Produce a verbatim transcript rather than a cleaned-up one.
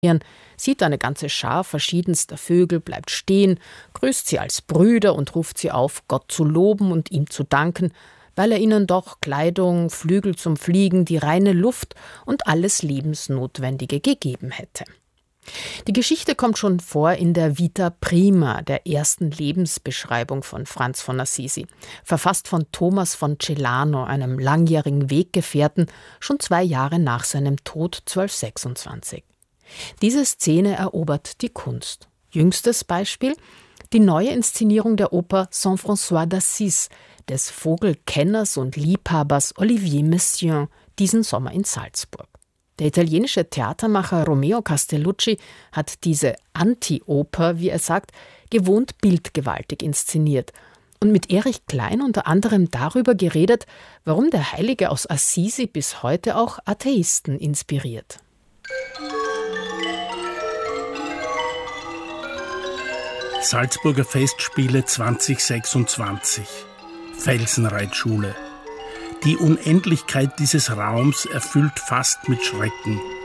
sieht eine ganze Schar verschiedenster Vögel, bleibt stehen, grüßt sie als Brüder und ruft sie auf, Gott zu loben und ihm zu danken, weil er ihnen doch Kleidung, Flügel zum Fliegen, die reine Luft und alles Lebensnotwendige gegeben hätte. Die Geschichte kommt schon vor in der Vita Prima, der ersten Lebensbeschreibung von Franz von Assisi, verfasst von Thomas von Celano, einem langjährigen Weggefährten, schon zwei Jahre nach seinem Tod zwölfhundertsechsundzwanzig. Diese Szene erobert die Kunst. Jüngstes Beispiel: die neue Inszenierung der Oper Saint-François d'Assise des Vogelkenners und Liebhabers Olivier Messiaen, diesen Sommer in Salzburg. Der italienische Theatermacher Romeo Castellucci hat diese Anti-Oper, wie er sagt, gewohnt bildgewaltig inszeniert und mit Erich Klein unter anderem darüber geredet, warum der Heilige aus Assisi bis heute auch Atheisten inspiriert. Salzburger Festspiele zweitausendsechsundzwanzig. Felsenreitschule. Die Unendlichkeit dieses Raums erfüllt fast mit Schrecken.